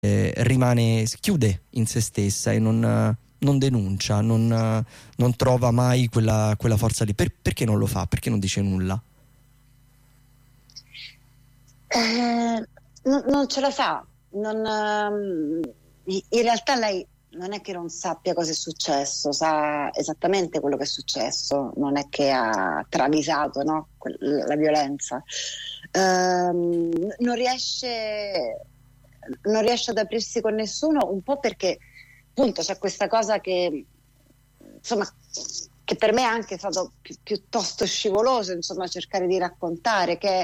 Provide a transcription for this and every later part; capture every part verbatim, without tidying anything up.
eh, rimane, si chiude in se stessa e non, non denuncia, non, non trova mai quella, quella forza lì. Per, perché non lo fa? Perché non dice nulla? Eh, non, non ce la fa. Non, ehm, in realtà lei non è che non sappia cosa è successo, sa esattamente quello che è successo, non è che ha travisato, no, la violenza. Ehm, non riesce, non riesce ad aprirsi con nessuno, un po' perché appunto c'è questa cosa che insomma che per me è anche stato pi- piuttosto scivoloso, insomma, cercare di raccontare, che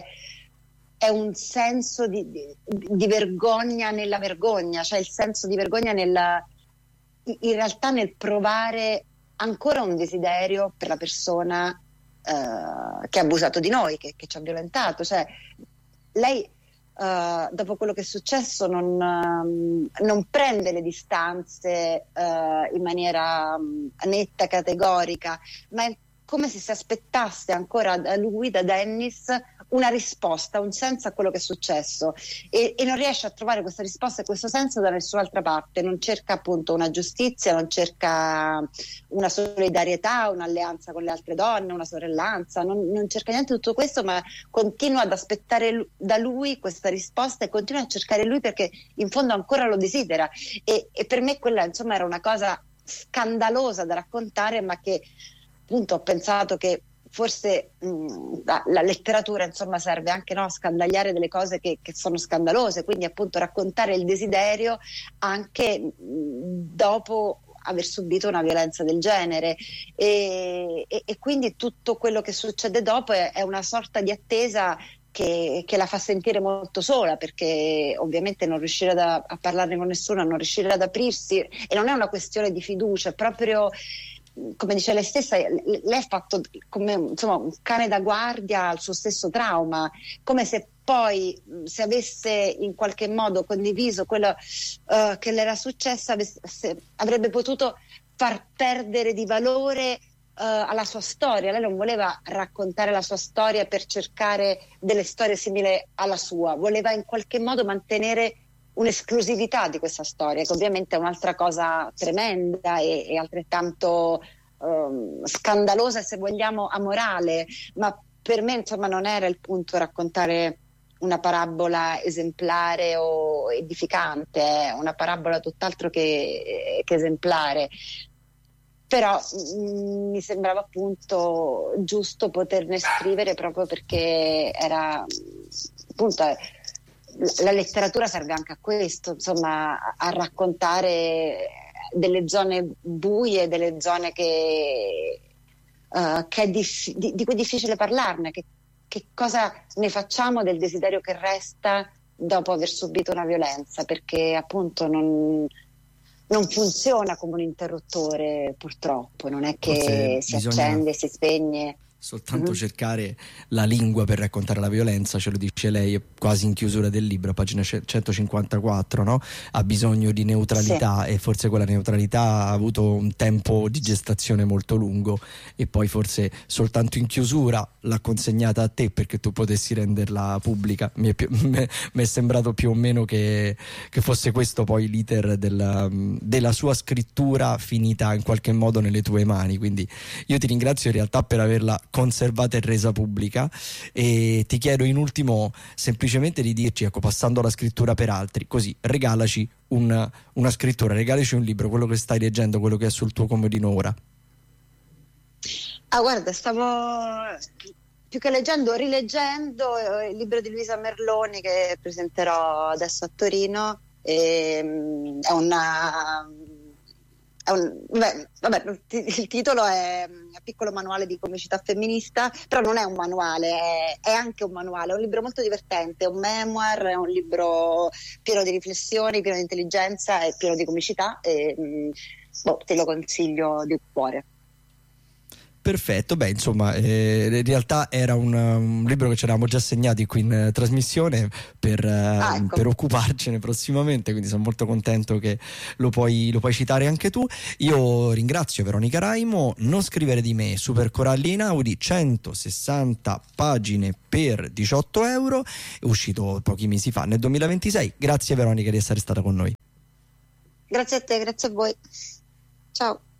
è un senso di, di, di vergogna nella vergogna, cioè il senso di vergogna nella, in realtà nel provare ancora un desiderio per la persona eh, che ha abusato di noi, che, che ci ha violentato. Cioè lei Uh, dopo quello che è successo non, um, non prende le distanze uh, in maniera um, netta, categorica, ma è come se si aspettasse ancora da lui, da Dennis, una risposta, un senso a quello che è successo, e, e non riesce a trovare questa risposta e questo senso da nessun'altra parte. Non cerca appunto una giustizia, non cerca una solidarietà, un'alleanza con le altre donne, una sorellanza, non, non cerca niente di tutto questo, ma continua ad aspettare lu- da lui questa risposta e continua a cercare lui perché in fondo ancora lo desidera. E, e per me quella insomma era una cosa scandalosa da raccontare, ma che appunto ho pensato che forse mh, la, la letteratura insomma serve anche, no, a scandagliare delle cose che, che sono scandalose, quindi appunto raccontare il desiderio anche mh, dopo aver subito una violenza del genere, e, e, e quindi tutto quello che succede dopo è, è una sorta di attesa che, che la fa sentire molto sola, perché ovviamente non riuscire ad, a parlarne con nessuno, non riuscire ad aprirsi, e non è una questione di fiducia, è proprio, come dice lei stessa, lei ha fatto come insomma un cane da guardia al suo stesso trauma, come se poi se avesse in qualche modo condiviso quello uh, che le era successo, avesse, avrebbe potuto far perdere di valore uh, alla sua storia. Lei non voleva raccontare la sua storia per cercare delle storie simili alla sua, voleva in qualche modo mantenere un'esclusività di questa storia, che ovviamente è un'altra cosa tremenda e, e altrettanto um, scandalosa, se vogliamo, amorale, ma per me insomma non era il punto raccontare una parabola esemplare o edificante, è una parabola tutt'altro che, che esemplare. Però mh, mi sembrava appunto giusto poterne scrivere, proprio perché era appunto la letteratura serve anche a questo, insomma, a raccontare delle zone buie, delle zone che, uh, che è dif- di, di cui è difficile parlarne, che, che cosa ne facciamo del desiderio che resta dopo aver subito una violenza, perché appunto non, non funziona come un interruttore, purtroppo, non è che Forse si bisogna accende, si spegne. soltanto Mm-hmm. cercare la lingua per raccontare la violenza, ce lo dice lei quasi in chiusura del libro, pagina centocinquantaquattro, no? Ha bisogno di neutralità, sì. E forse quella neutralità ha avuto un tempo di gestazione molto lungo e poi forse soltanto in chiusura l'ha consegnata a te perché tu potessi renderla pubblica. Mi è, più, mi è sembrato più o meno che, che fosse questo poi l'iter della, della sua scrittura finita in qualche modo nelle tue mani, quindi io ti ringrazio in realtà per averla conservata e resa pubblica, e ti chiedo in ultimo semplicemente di dirci, ecco, passando alla scrittura per altri, così regalaci un, una scrittura, regalaci un libro, quello che stai leggendo, quello che è sul tuo comodino ora. Ah, guarda, stavo più che leggendo, rileggendo il libro di Luisa Merloni che presenterò adesso a Torino. E, è una Un, beh, vabbè, il titolo è Piccolo manuale di comicità femminista, però non è un manuale, è, è anche un manuale, è un libro molto divertente, è un memoir, è un libro pieno di riflessioni, pieno di intelligenza e pieno di comicità, e boh, te lo consiglio di cuore. Perfetto, beh insomma eh, in realtà era un, un libro che ci eravamo già segnati qui in eh, trasmissione per, eh, Ah, ecco. per occuparcene prossimamente, quindi sono molto contento che lo puoi, lo puoi citare anche tu. Io ringrazio Veronica Raimo. Non scrivere di me, Super Coralli Einaudi, centosessanta pagine per diciotto euro, è uscito pochi mesi fa nel duemilaventisei. Grazie Veronica di essere stata con noi. Grazie a te, grazie a voi. Ciao.